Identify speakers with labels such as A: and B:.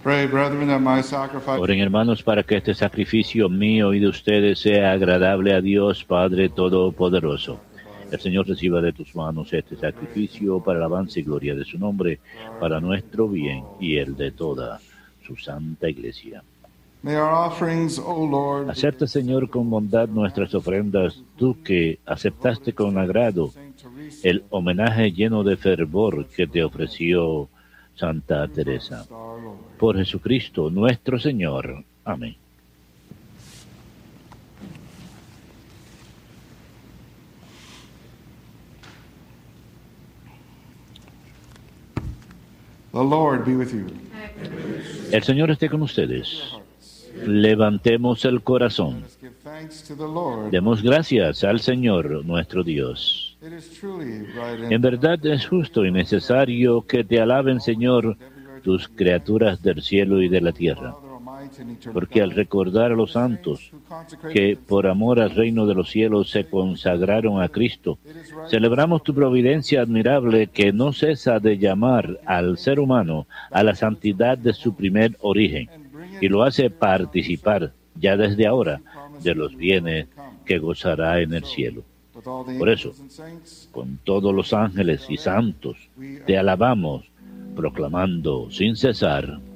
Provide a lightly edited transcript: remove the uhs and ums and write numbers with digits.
A: Pray, brethren, that my sacrifice
B: Oren, hermanos, para que este sacrificio mío y de ustedes sea agradable a Dios Padre Todopoderoso. El Señor reciba de tus manos este sacrificio para alabanza y gloria de su nombre, para nuestro bien y el de toda su santa iglesia.
A: may our offerings, O Lord,
B: Acepta, Señor, con bondad nuestras ofrendas, tú que aceptaste con agrado el homenaje lleno de fervor que te ofreció Santa Teresa.
A: our Lord.
B: Por Jesucristo nuestro Señor. Amén.
A: The Lord be with you.
B: El Señor esté con ustedes. Levantemos el corazón.
A: Let us give thanks to the Lord.
B: Demos gracias al Señor nuestro Dios.
A: It is truly right
B: En verdad es justo y necesario que te alaben, Señor, tus criaturas del cielo y de la tierra, porque al recordar a los santos que por amor al reino de los cielos se consagraron a Cristo, celebramos tu providencia admirable que no cesa de llamar al ser humano a la santidad de su primer origen y lo hace participar ya desde ahora de los bienes que gozará en el cielo. Por eso, con todos los ángeles y santos, te alabamos, proclamando sin cesar: